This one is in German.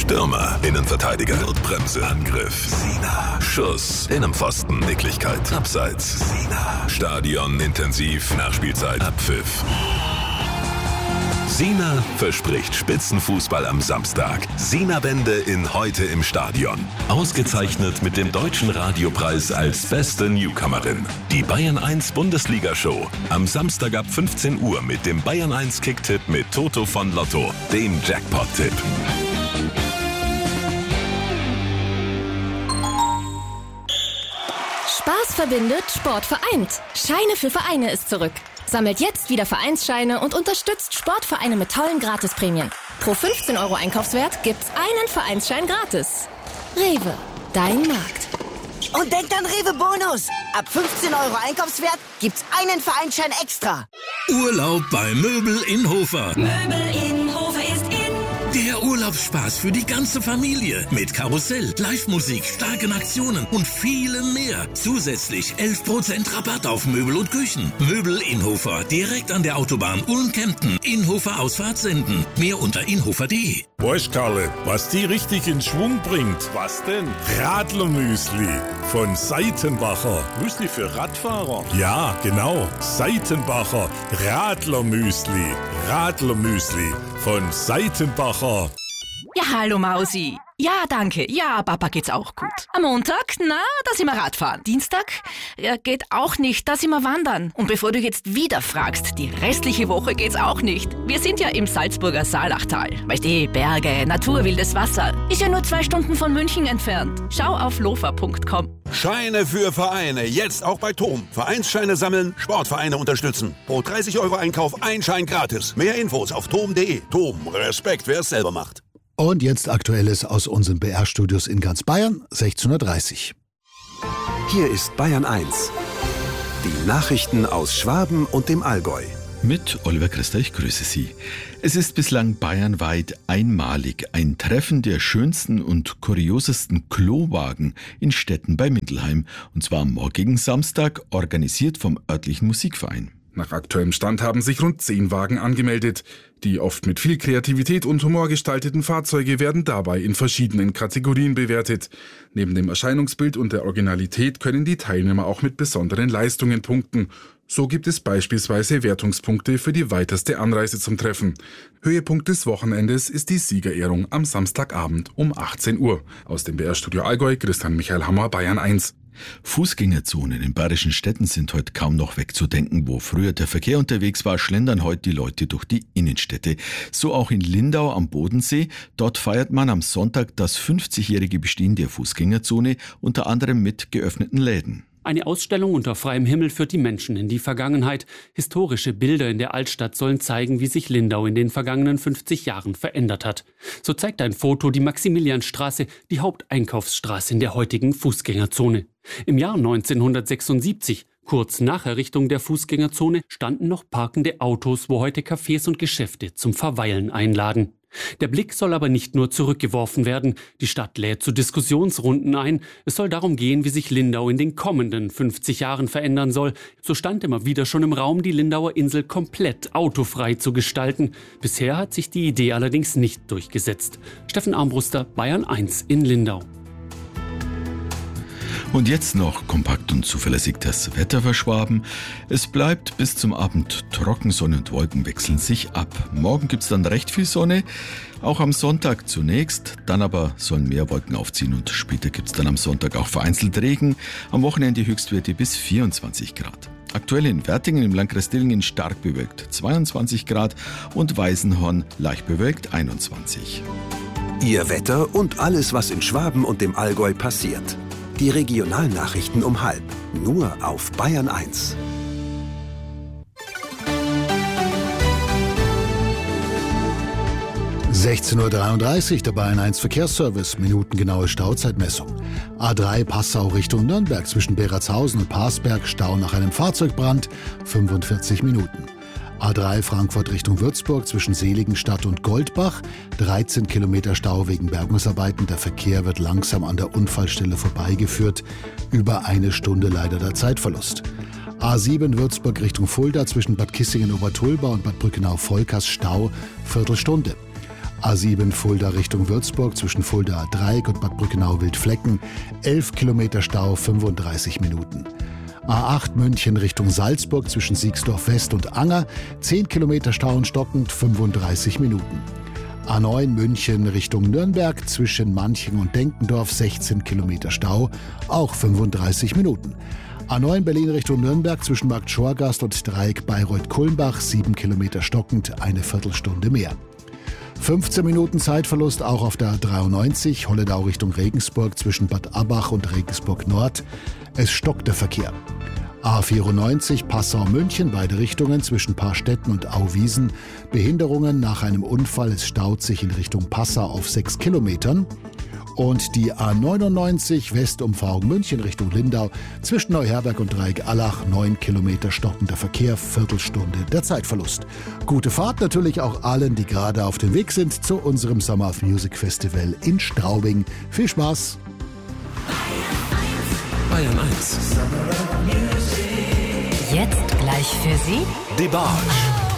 Stürmer, Innenverteidiger, Notbremse, Angriff, Sina, Schuss, Innenpfosten, Nicklichkeit, Abseits, Sina, Stadion, intensiv, Nachspielzeit, Abpfiff. Sina verspricht Spitzenfußball am Samstag. Sina-Bände in Heute im Stadion. Ausgezeichnet mit dem Deutschen Radiopreis als beste Newcomerin. Die Bayern 1 Bundesliga-Show. Am Samstag ab 15 Uhr mit dem Bayern 1 Kicktipp mit Toto von Lotto, dem Jackpot-Tipp. Spaß verbindet, Sport vereint. Scheine für Vereine ist zurück. Sammelt jetzt wieder Vereinsscheine und unterstützt Sportvereine mit tollen Gratisprämien. Pro 15 € Einkaufswert gibt's einen Vereinsschein gratis. Rewe, dein Markt. Und denkt an Rewe Bonus. Ab 15 € Einkaufswert gibt's einen Vereinsschein extra. Urlaub bei Möbel Inhofer. Möbel Inhofer ist in. Der Urlaubsspaß für die ganze Familie. Mit Karussell, Live-Musik, starken Aktionen und vielem mehr. Zusätzlich 11% Rabatt auf Möbel und Küchen. Möbel Inhofer, direkt an der Autobahn Ulm-Kempten. Inhofer Ausfahrt senden. Mehr unter inhofer.de. Weißt, Karle, was die richtig in Schwung bringt? Was denn? Radlermüsli von Seitenbacher. Müsli für Radfahrer? Ja, genau. Seitenbacher Radlermüsli. Radlermüsli von Seitenbacher. Ja, hallo Mausi. Ja, danke. Ja, Papa geht's auch gut. Am Montag, da sind wir Radfahren. Dienstag, geht auch nicht, da sind wir wandern. Und bevor du jetzt wieder fragst, die restliche Woche geht's auch nicht. Wir sind ja im Salzburger Saalachtal. Weißt du, Berge, Natur, wildes Wasser. Ist ja nur 2 Stunden von München entfernt. Schau auf lofa.com. Scheine für Vereine, jetzt auch bei TOM. Vereinsscheine sammeln, Sportvereine unterstützen. Pro 30 € Einkauf ein Schein gratis. Mehr Infos auf tom.de. TOM, Respekt, wer es selber macht. Und jetzt Aktuelles aus unseren BR-Studios in ganz Bayern, 16:30 Uhr. Hier ist Bayern 1. Die Nachrichten aus Schwaben und dem Allgäu. Mit Oliver Christa, ich grüße Sie. Es ist bislang bayernweit einmalig ein Treffen der schönsten und kuriosesten Klowagen in Stetten bei Mindelheim. Und zwar am morgigen Samstag, organisiert vom örtlichen Musikverein. Nach aktuellem Stand haben sich rund 10 Wagen angemeldet. Die oft mit viel Kreativität und Humor gestalteten Fahrzeuge werden dabei in verschiedenen Kategorien bewertet. Neben dem Erscheinungsbild und der Originalität können die Teilnehmer auch mit besonderen Leistungen punkten. So gibt es beispielsweise Wertungspunkte für die weiteste Anreise zum Treffen. Höhepunkt des Wochenendes ist die Siegerehrung am Samstagabend um 18 Uhr. Aus dem BR-Studio Allgäu, Christian Michael Hammer, Bayern 1. Fußgängerzonen in bayerischen Städten sind heute kaum noch wegzudenken. Wo früher der Verkehr unterwegs war, schlendern heute die Leute durch die Innenstädte. So auch in Lindau am Bodensee. Dort feiert man am Sonntag das 50-jährige Bestehen der Fußgängerzone, unter anderem mit geöffneten Läden. Eine Ausstellung unter freiem Himmel führt die Menschen in die Vergangenheit. Historische Bilder in der Altstadt sollen zeigen, wie sich Lindau in den vergangenen 50 Jahren verändert hat. So zeigt ein Foto die Maximilianstraße, die Haupteinkaufsstraße in der heutigen Fußgängerzone. Im Jahr 1976, kurz nach Errichtung der Fußgängerzone, standen noch parkende Autos, wo heute Cafés und Geschäfte zum Verweilen einladen. Der Blick soll aber nicht nur zurückgeworfen werden. Die Stadt lädt zu Diskussionsrunden ein. Es soll darum gehen, wie sich Lindau in den kommenden 50 Jahren verändern soll. So stand immer wieder schon im Raum, die Lindauer Insel komplett autofrei zu gestalten. Bisher hat sich die Idee allerdings nicht durchgesetzt. Steffen Armbruster, Bayern 1 in Lindau. Und jetzt noch kompakt und zuverlässig das Wetter für Schwaben. Es bleibt bis zum Abend trocken, Sonne und Wolken wechseln sich ab. Morgen gibt's dann recht viel Sonne, auch am Sonntag zunächst, dann aber sollen mehr Wolken aufziehen und später gibt's dann am Sonntag auch vereinzelt Regen. Am Wochenende Höchstwerte bis 24 Grad. Aktuell in Wertingen im Landkreis Dillingen stark bewölkt 22 Grad und Weißenhorn leicht bewölkt 21. Ihr Wetter und alles, was in Schwaben und dem Allgäu passiert. Die Regionalnachrichten um 12:30, nur auf Bayern 1. (16:33 Uhr), der Bayern 1 Verkehrsservice, minutengenaue Stauzeitmessung. A3 Passau Richtung Nürnberg zwischen Beratshausen und Parsberg, Stau nach einem Fahrzeugbrand, 45 Minuten. A3 Frankfurt Richtung Würzburg zwischen Seligenstadt und Goldbach, 13 Kilometer Stau wegen Bergungsarbeiten. Der Verkehr wird langsam an der Unfallstelle vorbeigeführt. Über 1 Stunde leider der Zeitverlust. A7 Würzburg Richtung Fulda zwischen Bad Kissingen-Obertulba und Bad Brückenau-Volkers Stau, Viertelstunde. A7 Fulda Richtung Würzburg zwischen Fulda Dreieck und Bad Brückenau-Wildflecken, 11 Kilometer Stau, 35 Minuten. A8 München Richtung Salzburg zwischen Siegsdorf West und Anger, 10 Kilometer Stau und stockend, 35 Minuten. A9 München Richtung Nürnberg zwischen Manching und Denkendorf, 16 Kilometer Stau, auch 35 Minuten. A9 Berlin Richtung Nürnberg zwischen Markt Schorgast und Dreieck Bayreuth-Kulmbach, 7 Kilometer stockend, eine Viertelstunde mehr. 15 Minuten Zeitverlust auch auf der A93 Holledau Richtung Regensburg zwischen Bad Abbach und Regensburg Nord. Es stockt der Verkehr. A94 Passau-München, beide Richtungen zwischen Paarstetten und Auwiesen. Behinderungen nach einem Unfall, es staut sich in Richtung Passau auf 6 Kilometern. Und die A99 Westumfahrung München Richtung Lindau zwischen Neuherberg und Dreieck-Allach, 9 Kilometer stockender Verkehr, Viertelstunde der Zeitverlust. Gute Fahrt natürlich auch allen, die gerade auf dem Weg sind zu unserem Summer of Music Festival in Straubing. Viel Spaß! Bayern 1. Jetzt gleich für Sie Debarge.